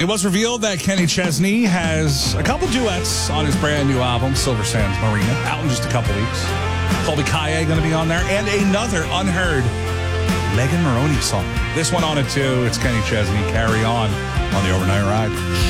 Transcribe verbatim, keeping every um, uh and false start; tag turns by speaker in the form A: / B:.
A: It was revealed that Kenny Chesney has a couple duets on his brand new album, Silver Sands Marina, out in just a couple weeks. Colby Kaye going to be on there, and another unheard Megan Maroney song. This one on it too. It's Kenny Chesney, Carry On on the Overnight Ride.